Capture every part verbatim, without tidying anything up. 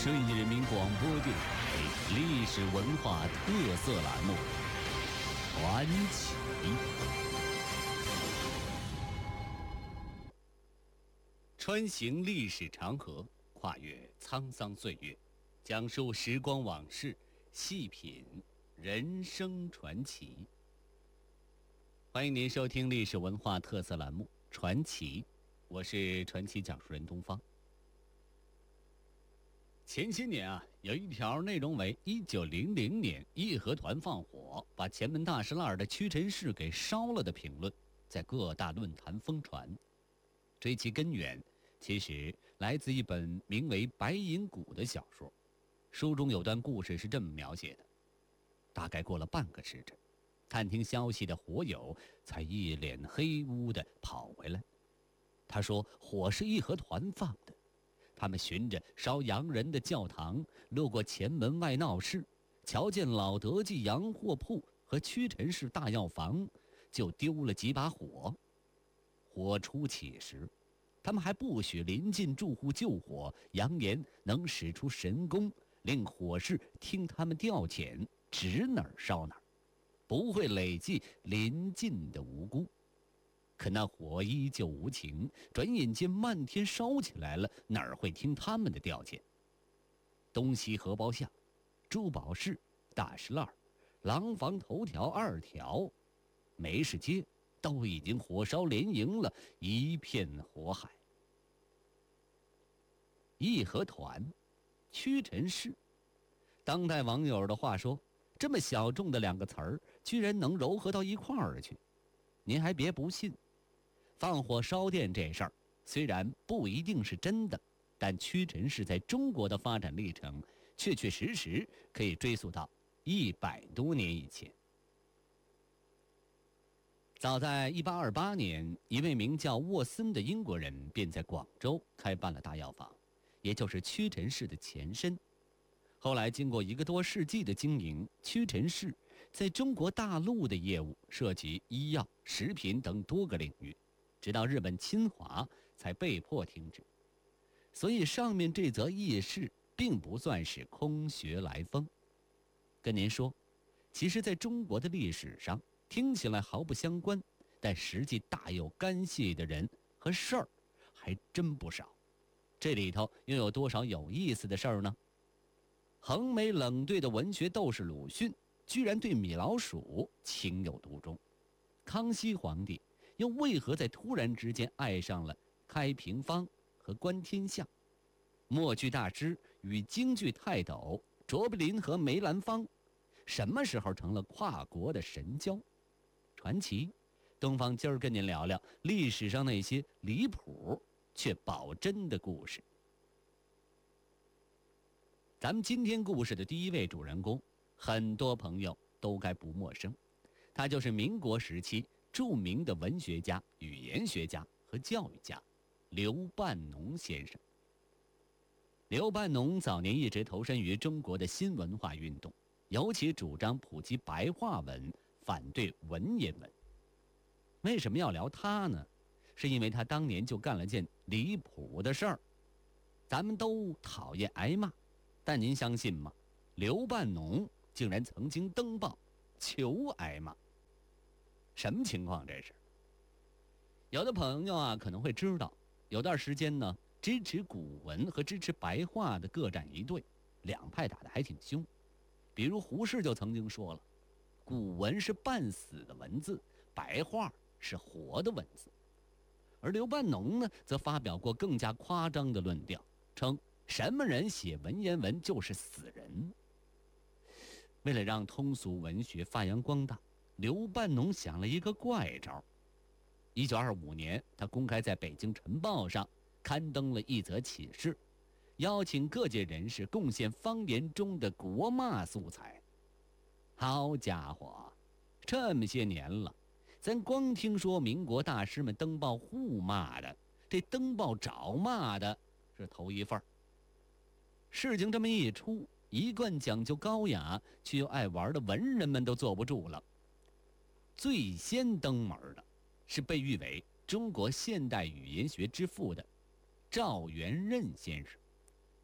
顺义人民广播电台历史文化特色栏目《传奇》。穿行历史长河，跨越沧桑岁月，讲述时光往事，细品人生传奇。欢迎您收听历史文化特色栏目《传奇》，我是传奇讲述人东方。前些年啊，有一条内容为一九零零年义和团放火把前门大栅栏的屈臣氏给烧了的评论，在各大论坛疯传。追其根源，其实来自一本名为《白银谷》的小说。书中有段故事是这么描写的：大概过了半个时辰，探听消息的火友才一脸黑乌的跑回来。他说火是义和团放的，他们循着烧洋人的教堂，路过前门外闹市，瞧见老德记洋货铺和屈臣氏大药房，就丢了几把火。火初起时，他们还不许临近住户救火，扬言能使出神功，令火势听他们调遣，指哪儿烧哪儿，不会累计临近的无辜。可那火依旧无情，转眼间漫天烧起来了，哪儿会听他们的调遣？东西荷包巷、珠宝市、大石栏、廊坊头条二条、梅市街都已经火烧连营了，一片火海。义和团、屈臣氏，当代网友的话说，这么小众的两个词儿，居然能糅合到一块儿去。您还别不信，放火烧店这事儿虽然不一定是真的，但屈臣氏在中国的发展历程确确实实可以追溯到一百多年以前。早在一八二八年，一位名叫沃森的英国人便在广州开办了大药房，也就是屈臣氏的前身。后来经过一个多世纪的经营，屈臣氏在中国大陆的业务涉及医药、食品等多个领域，直到日本侵华才被迫停止。所以上面这则轶事并不算是空穴来风。跟您说，其实在中国的历史上，听起来毫不相关，但实际大有干系的人和事儿还真不少。这里头又有多少有意思的事儿呢？横眉冷对的文学斗士鲁迅居然对米老鼠情有独钟，康熙皇帝又为何在突然之间爱上了开平方和观天象？默剧大师与京剧泰斗卓别林和梅兰芳什么时候成了跨国的神交？传奇东方今儿跟您聊聊历史上那些离谱却保真的故事。咱们今天故事的第一位主人公，很多朋友都该不陌生，他就是民国时期著名的文学家、语言学家和教育家刘半农先生。刘半农早年一直投身于中国的新文化运动，尤其主张普及白话文，反对文言文。为什么要聊他呢？是因为他当年就干了件离谱的事儿。咱们都讨厌挨骂，但您相信吗？刘半农竟然曾经登报求挨骂。什么情况这是？有的朋友啊可能会知道，有段时间呢，支持古文和支持白话的各站一队，两派打得还挺凶。比如胡适就曾经说了，古文是半死的文字，白话是活的文字。而刘半农呢，则发表过更加夸张的论调，称什么人写文言文就是死人。为了让通俗文学发扬光大，刘半农想了一个怪招。一九二五年，他公开在北京晨报上刊登了一则启事，邀请各界人士贡献方言中的国骂素材。好家伙，这么些年了，咱光听说民国大师们登报互骂的，这登报找骂的是头一份儿。事情这么一出，一贯讲究高雅却又爱玩的文人们都坐不住了。最先登门的是被誉为中国现代语言学之父的赵元任先生。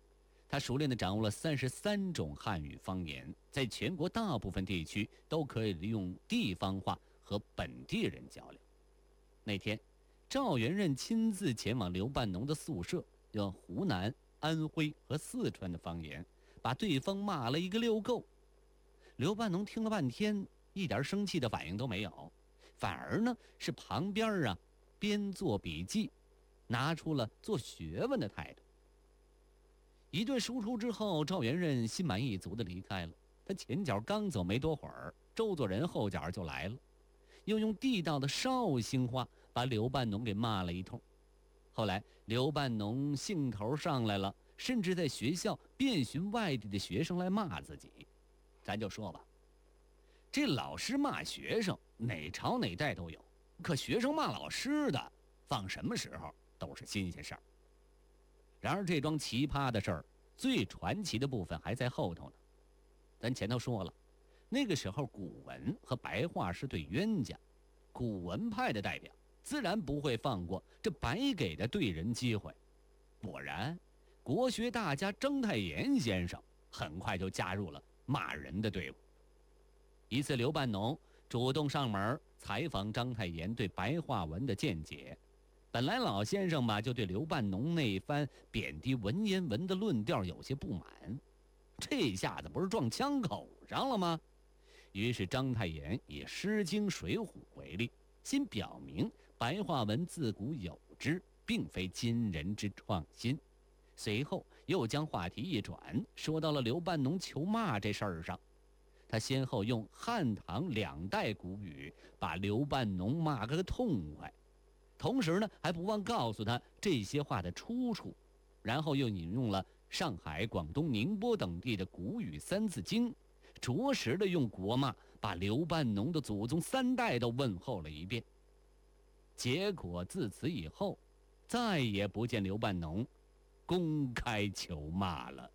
他熟练地掌握了三十三种汉语方言，在全国大部分地区都可以利用地方话和本地人交流。那天，赵元任亲自前往刘半农的宿舍，用湖南、安徽和四川的方言，把对方骂了一个溜够。刘半农听了半天，一点生气的反应都没有，反而呢是旁边啊边做笔记，拿出了做学问的态度。一顿输出之后，赵元任心满意足地离开了。他前脚刚走没多会儿，周作人后脚就来了，又用地道的绍兴话把刘半农给骂了一通。后来刘半农兴头上来了，甚至在学校遍寻外地的学生来骂自己。咱就说吧，这老师骂学生哪朝哪代都有，可学生骂老师的放什么时候都是新鲜事儿。然而这桩奇葩的事儿最传奇的部分还在后头呢。咱前头说了，那个时候古文和白话是对冤家，古文派的代表自然不会放过这白给的对人机会。果然，国学大家章太炎先生很快就加入了骂人的队伍。一次，刘半农主动上门采访章太炎对白话文的见解。本来老先生吧就对刘半农那番贬低文言文的论调有些不满，这下子不是撞枪口上了吗？于是章太炎以《诗经》《水浒》为例，先表明白话文自古有之，并非今人之创新。随后又将话题一转，说到了刘半农求骂这事儿上。他先后用汉唐两代古语把刘半农骂个痛快，同时呢还不忘告诉他这些话的出处，然后又引用了上海、广东、宁波等地的古语三字经，着实的用国骂把刘半农的祖宗三代都问候了一遍。结果自此以后，再也不见刘半农公开求骂了。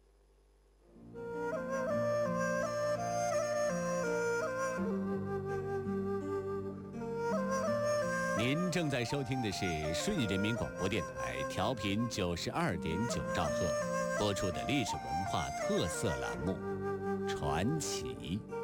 您正在收听的是顺义人民广播电台调频九十二点九兆赫播出的历史文化特色栏目《传奇》。